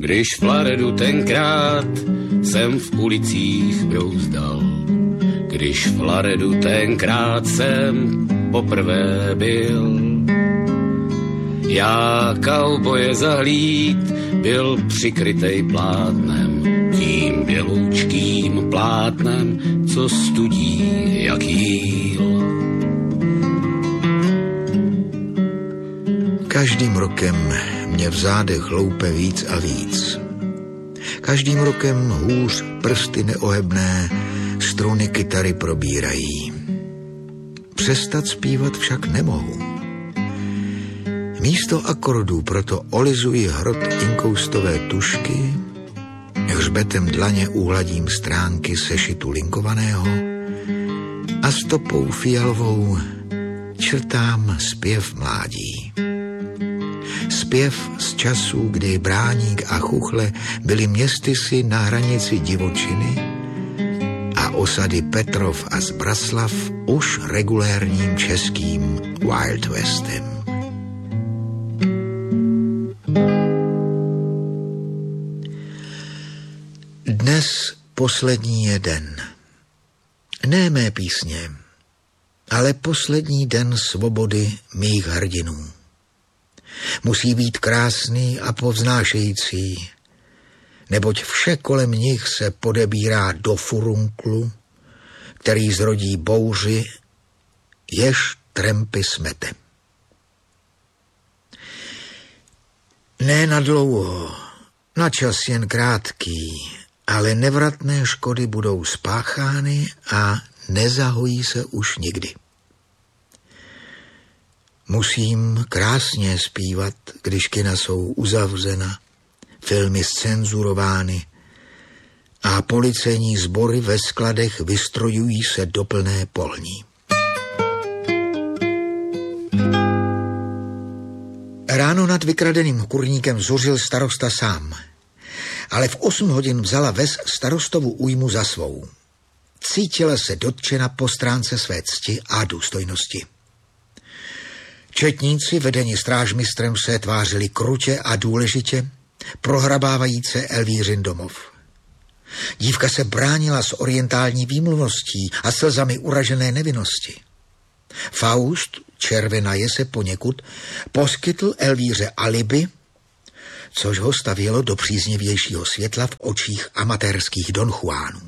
když Flaredu tenkrát jsem v ulicích brouzdal. Když Flaredu tenkrát jsem poprvé byl. Já kauboje zahlíd byl přikrytej plátnem, tím běloučkým plátnem, co studí jak jíl. Každým rokem mě v zádech hloupe víc a víc. Každým rokem hůř prsty neohebné struny kytary probírají. Přestat zpívat však nemohu. Místo akordů proto olizuji hrot inkoustové tušky, hřbetem dlaně uhladím stránky sešitu linkovaného a stopou fialovou črtám zpěv mládí. Zpěv z časů, kdy Bráník a Chuchle byly městysy na hranici divočiny a osady Petrov a Zbraslav už regulérním českým Wild Westem. Dnes poslední je den. Ne mé písně, ale poslední den svobody mých hrdinů. Musí být krásný a povznášející, neboť vše kolem nich se podebírá do furunklu, který zrodí bouři, jež trempy smete. Ne na dlouho, na čas jen krátký, ale nevratné škody budou spáchány a nezahojí se už nikdy. Musím krásně zpívat, když kina jsou uzavřena, filmy zcenzurovány a policejní sbory ve skladech vystrojují se do plné polní. Ráno nad vykradeným kurníkem zuřil starosta sám, ale v 8 hodin vzala ves starostovu újmu za svou. Cítila se dotčena po stránce své cti a důstojnosti. Četníci vedeni strážmistrem se tvářili krutě a důležitě, prohrabávajíce Elvířin domov. Dívka se bránila s orientální výmluvností a slzami uražené nevinnosti. Faust, červenaje se poněkud, poskytl Elvíře alibi, což ho stavělo do příznivějšího světla v očích amatérských Don Juanů.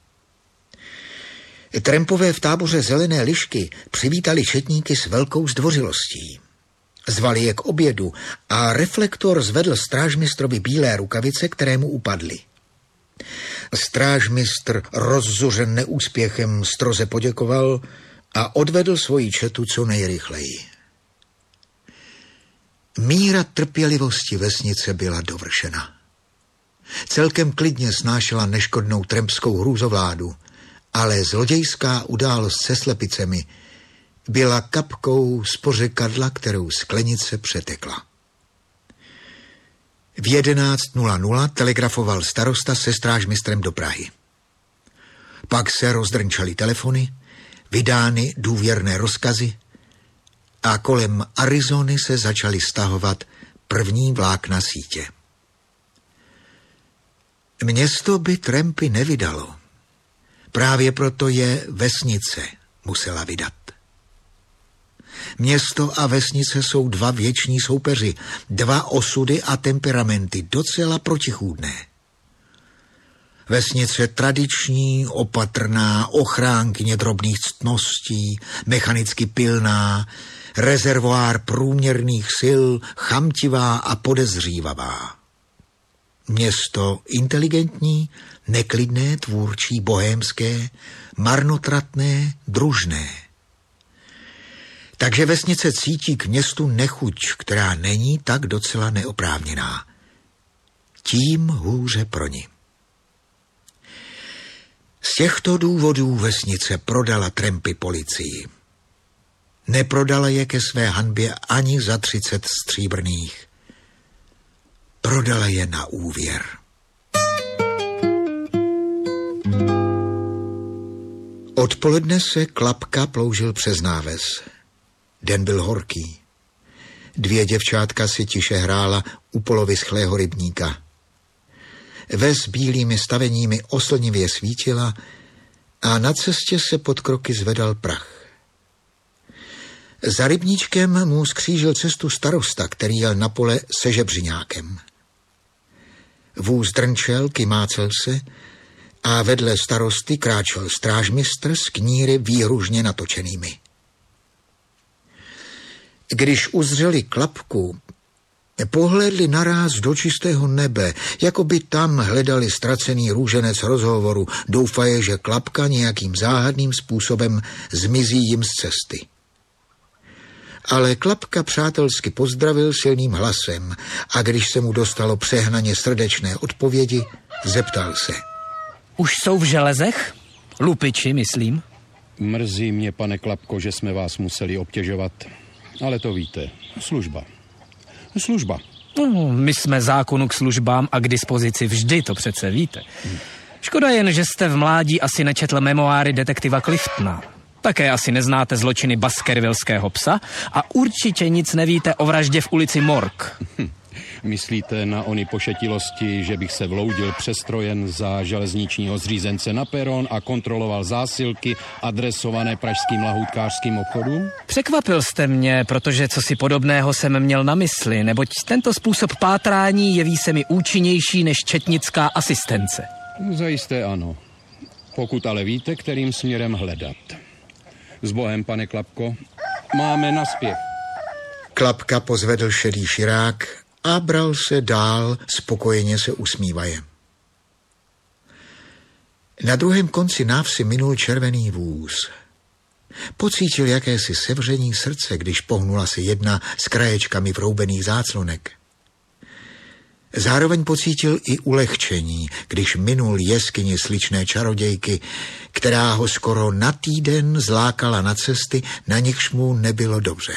Trampové v táboře Zelené lišky přivítali četníky s velkou zdvořilostí. Zvali je k obědu a reflektor zvedl strážmistrovi bílé rukavice, kterému upadly. Strážmistr, rozzuřen neúspěchem, stroze poděkoval a odvedl svoji četu co nejrychleji. Míra trpělivosti vesnice byla dovršena. Celkem klidně snášela neškodnou trampskou hrůzovládu, ale zlodějská událost se slepicemi byla kapkou z pořekadla, kterou sklenice přetekla. V 11:00 telegrafoval starosta se strážmistrem do Prahy. Pak se rozdrnčaly telefony, vydány důvěrné rozkazy a kolem Arizony se začaly stahovat první vlákna sítě. Město by trampy nevydalo. Právě proto je vesnice musela vydat. Město a vesnice jsou dva věční soupeři, dva osudy a temperamenty docela protichůdné. Vesnice tradiční, opatrná, ochránkyně drobných ctností, mechanicky pilná, rezervoár průměrných sil, chamtivá a podezřívavá. Město inteligentní, neklidné, tvůrčí, bohémské, marnotratné, družné. Takže vesnice cítí k městu nechuť, která není tak docela neoprávněná. Tím hůře pro ni. Z těchto důvodů vesnice prodala trampy policii. Neprodala je ke své hanbě ani za 30 stříbrných. Prodala je na úvěr. Odpoledne se Klapka ploužil přes náves. Den byl horký. 2 děvčátka si tiše hrála u polovyschlého rybníka. Ves bílými staveními oslnivě svítila a na cestě se pod kroky zvedal prach. Za rybníčkem mu skřížil cestu starosta, který jel na pole se žebřiňákem. Vůz drnčel, kymácel se a vedle starosty kráčel strážmistr s kníry výhružně natočenými. Když uzřeli Klapku, pohlédli naráz do čistého nebe, jako by tam hledali ztracený růženec rozhovoru, doufaje, že Klapka nějakým záhadným způsobem zmizí jim z cesty. Ale Klapka přátelsky pozdravil silným hlasem a když se mu dostalo přehnaně srdečné odpovědi, zeptal se. Už jsou v železech? Lupiči, myslím. Mrzí mě, pane Klapko, že jsme vás museli obtěžovat. Ale to víte, služba. My jsme zákonu k službám a k dispozici vždy, to přece víte. Škoda jen, že jste v mládí asi nečetl memoáry detektiva Cliftona. Také asi neznáte zločiny baskervillského psa a určitě nic nevíte o vraždě v ulici Morg. Myslíte na ony pošetilosti, že bych se vloudil přestrojen za železničního zřízence na peron a kontroloval zásilky adresované pražským lahůdkářským obchodům? Překvapil jste mě, protože cosi podobného jsem měl na mysli, neboť tento způsob pátrání jeví se mi účinnější než četnická asistence. Zajisté ano. Pokud ale víte, kterým směrem hledat. S Bohem, pane Klapko, máme naspěch. Klapka pozvedl šedý širák a bral se dál, spokojeně se usmívaje. Na druhém konci návsi minul červený vůz. Pocítil jakési sevření srdce, když pohnula se jedna s kraječkami vroubených záclonek. Zároveň pocítil i ulehčení, když minul jeskyni sličné čarodějky, která ho skoro na týden zlákala na cesty, na nichž mu nebylo dobře.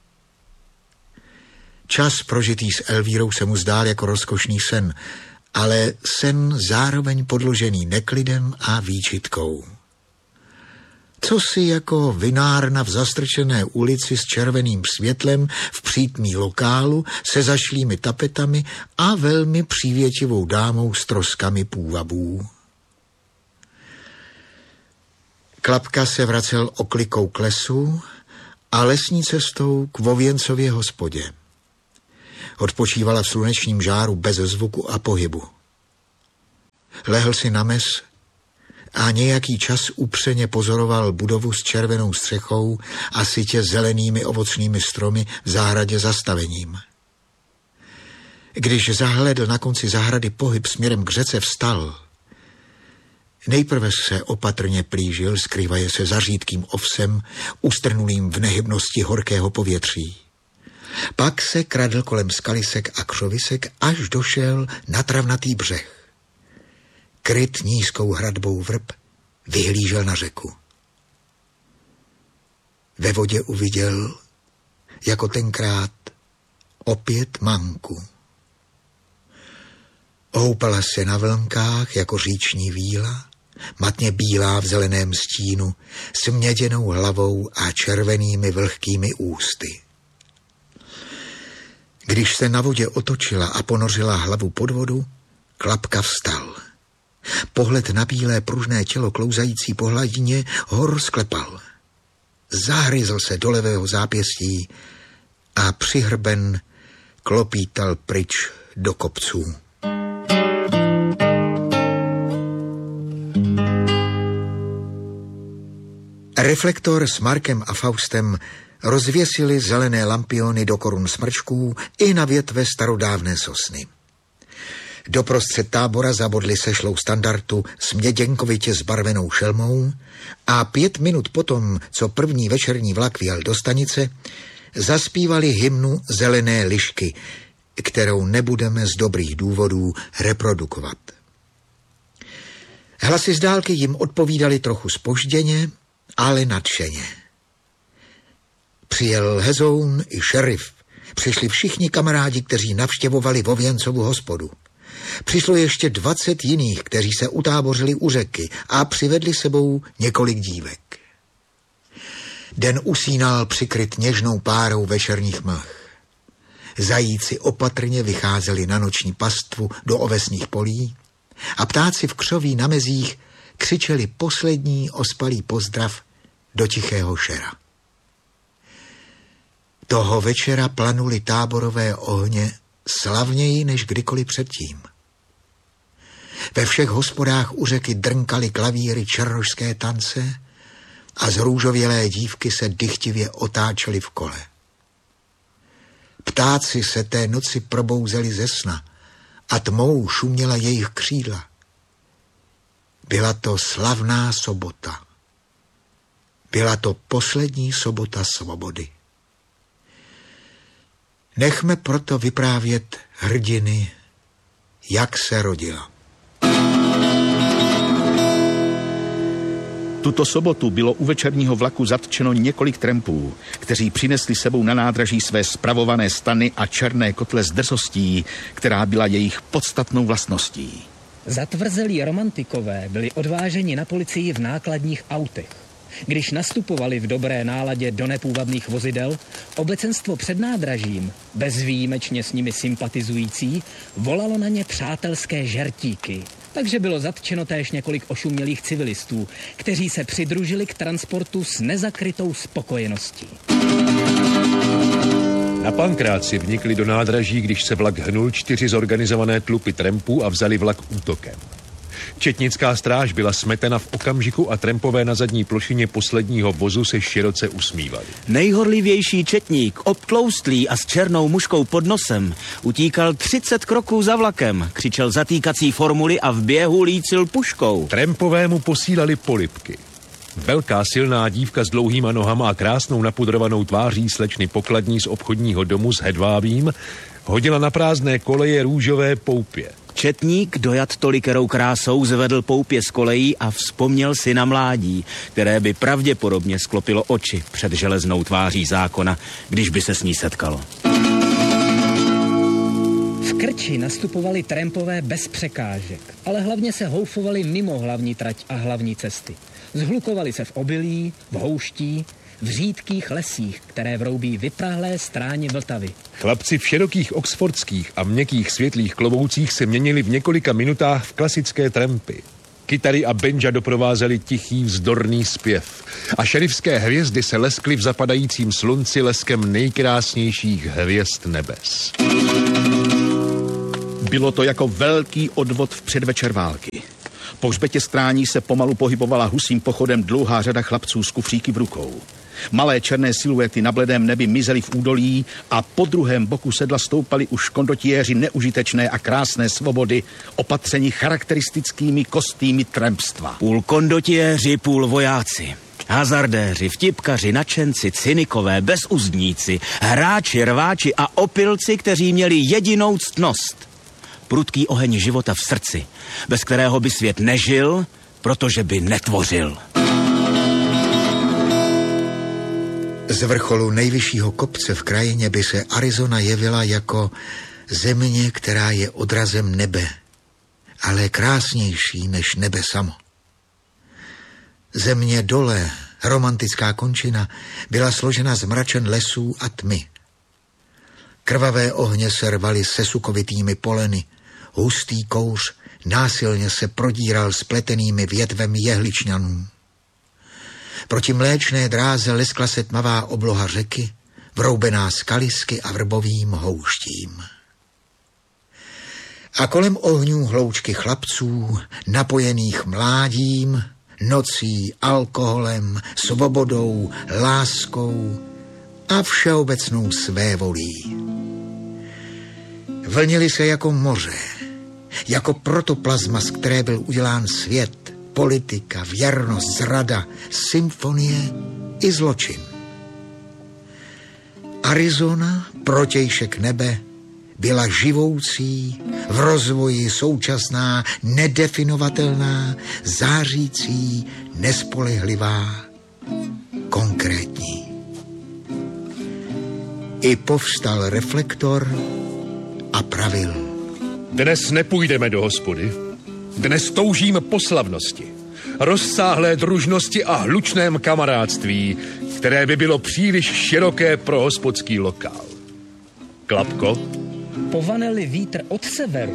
Čas prožitý s Elvírou se mu zdál jako rozkošný sen, ale sen zároveň podložený neklidem a výčitkou. Co si jako vinárna v zastrčené ulici s červeným světlem v přítmí lokálu se zašlými tapetami a velmi přívětivou dámou s troskami půvabů. Klapka se vracel oklikou k lesu a lesní cestou k Vověncově hospodě. Odpočívala v slunečním žáru bez zvuku a pohybu. Lehl si na mez a nějaký čas upřeně pozoroval budovu s červenou střechou a sytě zelenými ovocnými stromy v zahradě zastavením. Když zahlédl na konci zahrady pohyb směrem k řece, vstal. Nejprve se opatrně plížil, skrývaje se za řídkým ovsem, ustrnulým v nehybnosti horkého povětří. Pak se kradl kolem skalisek a křovisek, až došel na travnatý břeh. Kryt nízkou hradbou vrb, vyhlížel na řeku. Ve vodě uviděl, jako tenkrát, opět manku. Houpala se na vlnkách jako říční víla, matně bílá v zeleném stínu, s měděnou hlavou a červenými vlhkými ústy. Když se na vodě otočila a ponořila hlavu pod vodu, Klapka vstal. Pohled na bílé pružné tělo klouzající po hladině ho rozklepal. Zahryzl se do levého zápěstí a přihrben klopítal pryč do kopců. Reflektor s Markem a Faustem rozvěsili zelené lampiony do korun smrčků i na větve starodávné sosny. Doprostřed tábora zabodli sešlou standardu s měděnkovitě zbarvenou šelmou a 5 minut potom, co první večerní vlak vjel do stanice, zaspívali hymnu Zelené lišky, kterou nebudeme z dobrých důvodů reprodukovat. Hlasy z dálky jim odpovídali trochu zpožděně, ale nadšeně. Přijel Hezoun i šerif. Přišli všichni kamarádi, kteří navštěvovali Vověncovu hospodu. Přišlo ještě 20 jiných, kteří se utábořili u řeky a přivedli sebou několik dívek. Den usínal přikryt něžnou párou večerních mlh. Zajíci opatrně vycházeli na noční pastvu do ovesných polí a ptáci v křoví na mezích křičeli poslední ospalý pozdrav do tichého šera. Toho večera planuly táborové ohně slavněji než kdykoliv předtím. Ve všech hospodách u řeky drnkaly klavíry černošské tance a zrůžovělé dívky se dychtivě otáčely v kole. Ptáci se té noci probouzeli ze sna a tmou šuměla jejich křídla. Byla to slavná sobota. Byla to poslední sobota svobody. Nechme proto vyprávět hrdiny, jak se rodila. Tuto sobotu bylo u večerního vlaku zatčeno několik trampů, kteří přinesli sebou na nádraží své spravované stany a černé kotle s drsostí, která byla jejich podstatnou vlastností. Zatvrzelí romantikové byli odváženi na policii v nákladních autech. Když nastupovali v dobré náladě do nepůvabných vozidel, obecenstvo před nádražím, bezvýjimečně s nimi sympatizující, volalo na ně přátelské žertíky. Takže bylo zatčeno též několik ošumělých civilistů, kteří se přidružili k transportu s nezakrytou spokojeností. Na Pankráci vnikli do nádraží, když se vlak hnul 4 zorganizované tlupy trampů a vzali vlak útokem. Četnická stráž byla smetena v okamžiku a trampové na zadní plošině posledního vozu se široce usmívali. Nejhorlivější četník, obtloustlý a s černou muškou pod nosem, utíkal 30 kroků za vlakem, křičel zatýkací formuly a v běhu lícil puškou. Trampové mu posílali polibky. Velká silná dívka s dlouhýma nohama a krásnou napudrovanou tváří slečny Pokladní z obchodního domu s hedvábím hodila na prázdné koleje růžové poupě. Četník, dojat tolikerou krásou, zvedl poupě z kolejí a vzpomněl si na mládí, které by pravděpodobně sklopilo oči před železnou tváří zákona, když by se s ní setkalo. V Krči nastupovali trampové bez překážek, ale hlavně se houfovali mimo hlavní trať a hlavní cesty. Zhlukovali se v obilí, v houští, v řídkých lesích, které vroubí vyprahlé stráně Vltavy. Chlapci v širokých oxfordských a měkkých světlých kloboucích se měnili v několika minutách v klasické trampy. Kytary a banja doprovázely tichý vzdorný zpěv a šerifské hvězdy se leskly v zapadajícím slunci leskem nejkrásnějších hvězd nebes. Bylo to jako velký odvod v předvečer války. Po hřbetě strání se pomalu pohybovala husím pochodem dlouhá řada chlapců s kufříky v rukou. Malé černé siluety na bledém nebi mizely v údolí a po druhém boku sedla stoupali už kondotiéři neužitečné a krásné svobody, opatření charakteristickými kostýmy trampstva. Půl kondotiéři, půl vojáci. Hazardéři, vtipkaři, nadšenci, cynikové, bezuzdníci, hráči, rváči a opilci, kteří měli jedinou ctnost. Prudký oheň života v srdci, bez kterého by svět nežil, protože by netvořil. Z vrcholu nejvyššího kopce v krajině by se Arizona jevila jako země, která je odrazem nebe, ale krásnější než nebe samo. Země dole, romantická končina, byla složena z mračen lesů a tmy. Krvavé ohně se rvaly se sukovitými poleny, hustý kouř násilně se prodíral spletenými větvemi jehličňanů. Proti mléčné dráze leskla se tmavá obloha řeky, vroubená skalisky a vrbovým houštím. A kolem ohňů hloučky chlapců, napojených mládím, nocí, alkoholem, svobodou, láskou a všeobecnou svévolí. Vlnili se jako moře, jako protoplazma, z které byl udělán svět, politika, věrnost, zrada, symfonie i zločin. Arizona, protějšek nebe, byla živoucí, v rozvoji současná, nedefinovatelná, zářící, nespolehlivá, konkrétní. I povstal reflektor a pravil. Dnes nepůjdeme do hospody. Dnes toužíme po slavnosti, rozsáhlé družnosti a hlučném kamarádství, které by bylo příliš široké pro hospodský lokál. Klapko? Povaneli vítr od severu,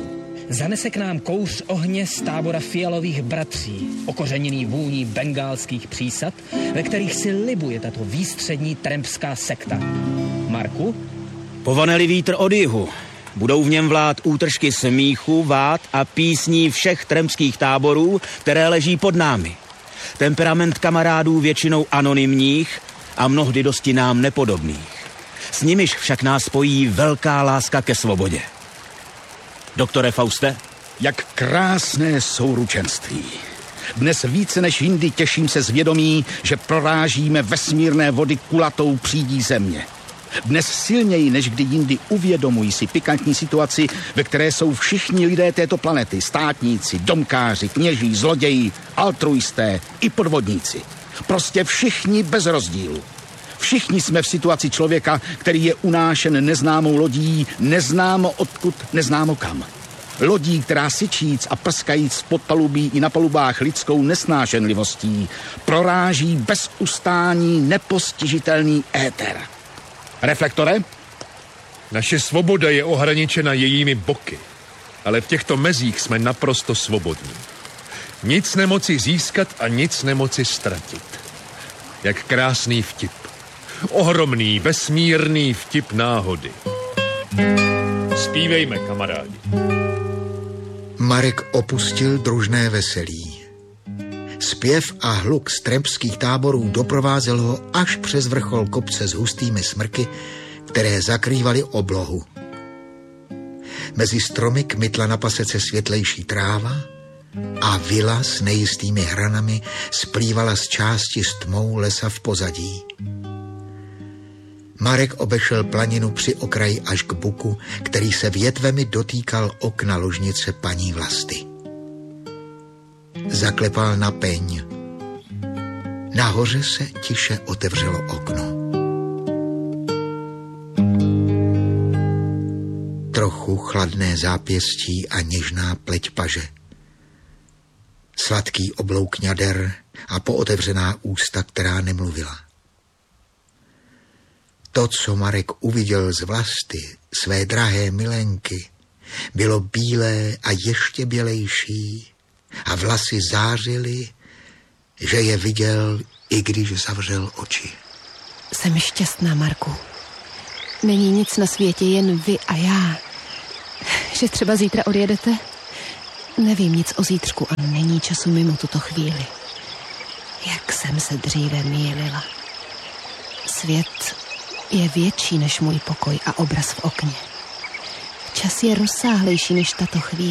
zanese k nám kouř ohně z tábora Fialových bratří, okořeněný vůní bengálských přísad, ve kterých si libuje tato výstřední trampská sekta. Marku? Povaneli vítr od jihu. Budou v něm vlád útržky smíchu, vád a písní všech trampských táborů, které leží pod námi. Temperament kamarádů většinou anonymních a mnohdy dosti nám nepodobných. S nimiž však nás spojí velká láska ke svobodě. Doktore Fauste? Jak krásné souručenství. Dnes více než jindy těším se z vědomí, že prorážíme vesmírné vody kulatou přídí země. Dnes silněji než kdy jindy uvědomují si pikantní situaci, ve které jsou všichni lidé této planety, státníci, domkáři, kněží, zloději, altruisté i podvodníci. Prostě všichni bez rozdílu. Všichni jsme v situaci člověka, který je unášen neznámou lodí, neznámo odkud, neznámo kam. Lodí, která syčíc a prskajíc pod palubí i na palubách lidskou nesnášenlivostí, proráží bez ustání nepostižitelný éter. Reflektore? Naše svoboda je ohraničena jejími boky, ale v těchto mezích jsme naprosto svobodní. Nic nemoci získat a nic nemoci ztratit. Jak krásný vtip. Ohromný, vesmírný vtip náhody. Zpívejme, kamarádi. Marek opustil družné veselí. Zpěv a hluk z trampských táborů doprovázel ho až přes vrchol kopce s hustými smrky, které zakrývaly oblohu. Mezi stromy kmitla na pasece světlejší tráva a vila s nejistými hranami splývala z části s tmou lesa v pozadí. Marek obešel planinu při okraji až k buku, který se větvemi dotýkal okna ložnice paní Vlasty. Zaklepal na peň. Nahoře se tiše otevřelo okno. Trochu chladné zápěstí a něžná pleť paže. Sladký oblouk ňader a pootevřená ústa, která nemluvila. To, co Marek uviděl z Vlasty, své drahé milenky, bylo bílé a ještě bělejší a vlasy zářily, že je viděl, i když zavřel oči. Jsem šťastná, Marku. Není nic na světě, jen vy a já. Že třeba zítra odjedete? Nevím nic o zítřku a není času mimo tuto chvíli. Jak jsem se dříve mýlila. Svět je větší než můj pokoj a obraz v okně. Čas je rozsáhlejší než tato chvíle.